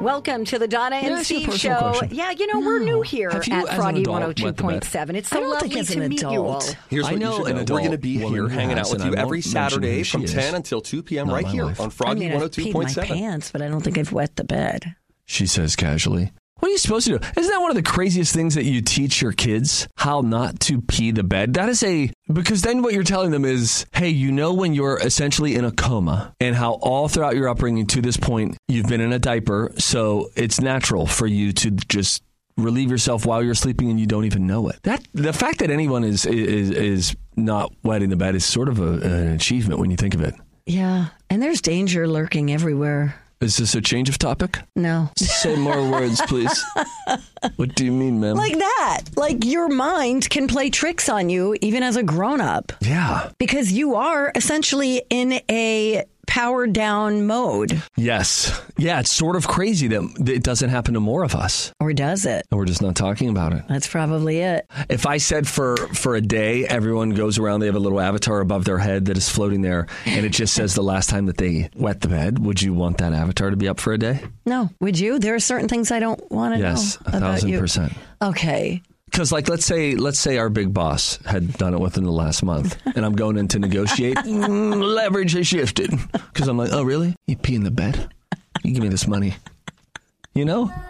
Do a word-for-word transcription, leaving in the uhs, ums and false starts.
Welcome to the Donna and Can I ask you a Steve personal Show. question? Yeah, you know, No. we're new here Have you, at as an Froggy adult, one oh two wet the point bed? seven. It's I so don't lovely think as to an meet you all. adult. Here's I what know you should an know. adult We're going to be woman here who hanging has, out with and you I every won't mention Saturday who she from is. ten until two p.m. Not right my here wife. on I Froggy mean, I've peed my one oh two point seven. pants, but I don't think I've wet the bed. She says casually. What are you supposed to do? Isn't that one of the craziest things that you teach your kids? How not to pee the bed? That is a... Because then what you're telling them is, hey, you know when you're essentially in a coma and how all throughout your upbringing to this point, you've been in a diaper. So it's natural for you to just relieve yourself while you're sleeping and you don't even know it. That the fact that anyone is is, is not wetting the bed is sort of a, an achievement when you think of it. Yeah, and there's danger lurking everywhere. Is this a change of topic? No. Say more words, please. What do you mean, ma'am? Like that. Like your mind can play tricks on you even as a grown-up. Yeah. Because you are essentially in a powered down mode. Yes. Yeah, it's sort of crazy that it doesn't happen to more of us. Or does it? And we're just not talking about it. That's probably it. If I said for, for a day, everyone goes around, they have a little avatar above their head that is floating there, and it just says the last time that they wet the bed, would you want that avatar to be up for a day? No. Would you? There are certain things I don't want to Yes, know a about thousand you. percent. Okay. Because, like, let's say let's say our big boss had done it within the last month, and I'm going in to negotiate. mm, leverage has shifted. Because I'm like, oh, really? You pee in the bed? You give me this money. You know?